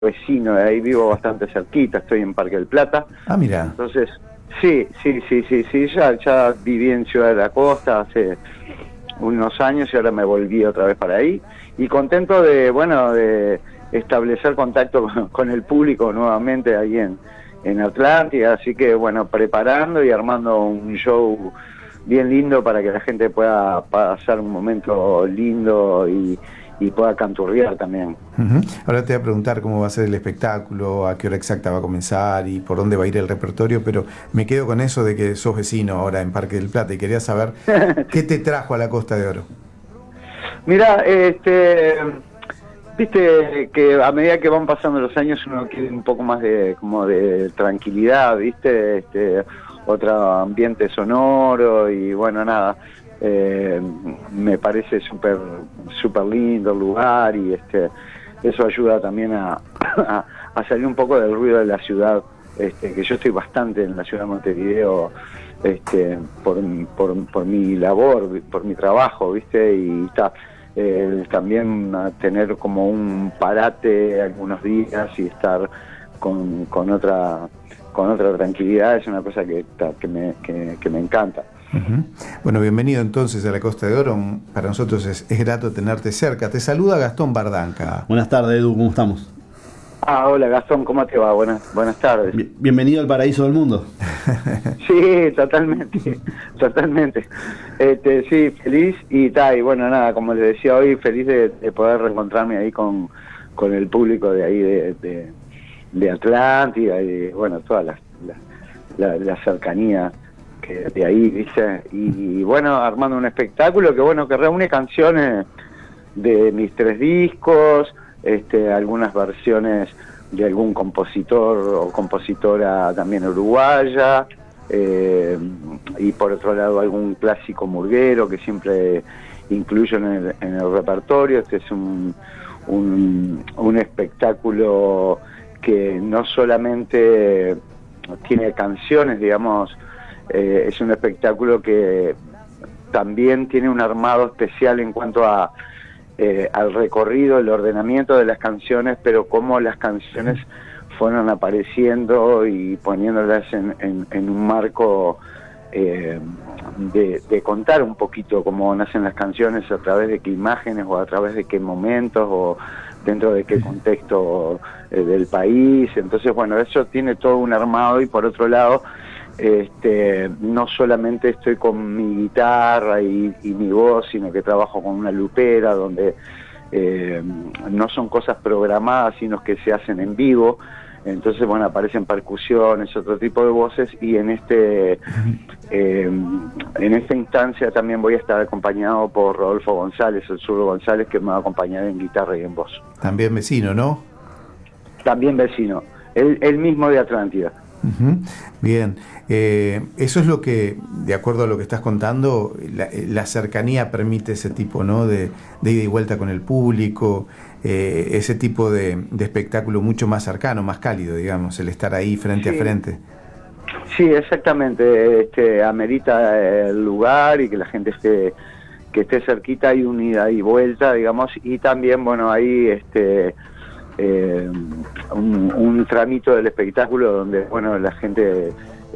vecino de ahí, vivo bastante cerquita, estoy en Parque del Plata. Ah, mira. Entonces, sí, ya viví en Ciudad de la Costa hace unos años y ahora me volví otra vez para ahí. Y contento de establecer contacto con el público nuevamente ahí en Atlántida, así que bueno, preparando y armando un show bien lindo para que la gente pueda pasar un momento lindo y pueda canturrear también. Ahora te voy a preguntar cómo va a ser el espectáculo, a qué hora exacta va a comenzar y por dónde va a ir el repertorio, pero me quedo con eso de que sos vecino ahora en Parque del Plata y quería saber qué te trajo a la Costa de Oro. Mira, viste que a medida que van pasando los años uno quiere un poco más de tranquilidad, viste, otro ambiente sonoro y bueno, nada. Me parece súper lindo el lugar y eso ayuda también a salir un poco del ruido de la ciudad, que yo estoy bastante en la ciudad de Montevideo por mi labor, por mi trabajo, ¿viste? Y también tener como un parate algunos días y estar con otra tranquilidad es una cosa que me encanta. Bueno, bienvenido entonces a la Costa de Oro. Para nosotros es grato tenerte cerca. Te saluda Gastón Bardanca. Buenas tardes, Edu, ¿cómo estamos? Hola Gastón, ¿cómo te va? Buenas tardes. Bienvenido al paraíso del mundo. Sí, totalmente. Sí, feliz y bueno, nada, como les decía hoy, feliz de poder reencontrarme ahí con el público de ahí de Atlántida y bueno, toda la cercanía que de ahí, ¿viste? Y bueno, armando un espectáculo que reúne canciones de mis 3 discos, algunas versiones de algún compositor o compositora también uruguaya, y por otro lado algún clásico murguero que siempre incluyo en el repertorio. Este es un espectáculo que no solamente tiene canciones, digamos, es un espectáculo que también tiene un armado especial en cuanto al recorrido, el ordenamiento de las canciones, pero cómo las canciones fueron apareciendo y poniéndolas en un marco de contar un poquito cómo nacen las canciones, a través de qué imágenes o a través de qué momentos o dentro de qué contexto del país. Entonces, bueno, eso tiene todo un armado y por otro lado, no solamente estoy con mi guitarra y mi voz, sino que trabajo con una lupera donde no son cosas programadas, sino que se hacen en vivo. Entonces, bueno, aparecen percusiones, otro tipo de voces, y en esta instancia también voy a estar acompañado por Rodolfo González, el Zurdo González, que me va a acompañar en guitarra y en voz. También vecino, ¿no? También vecino, él mismo de Atlántida. Bien, eso es lo que, de acuerdo a lo que estás contando, la cercanía permite ese tipo, ¿no?, de ida y vuelta con el público, ese tipo de espectáculo mucho más cercano, más cálido, digamos, el estar ahí frente a frente. Sí, exactamente, amerita el lugar y que la gente que esté cerquita, hay un ida y vuelta, digamos, y también, bueno, ahí un tramito del espectáculo donde, bueno, la gente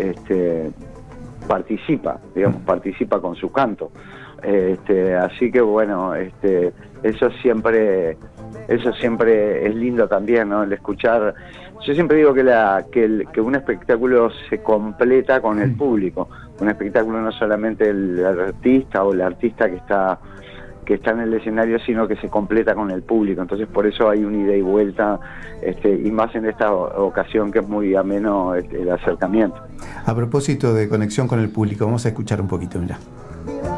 participa con su canto, así que bueno, eso siempre es lindo también, ¿no?, el escuchar. Yo siempre digo que un espectáculo se completa con el público. Un espectáculo no solamente el artista o la artista que está en el escenario, sino que se completa con el público. Entonces por eso hay un ida y vuelta, y más en esta ocasión que es muy ameno el acercamiento. A propósito de conexión con el público, vamos a escuchar un poquito, mirá.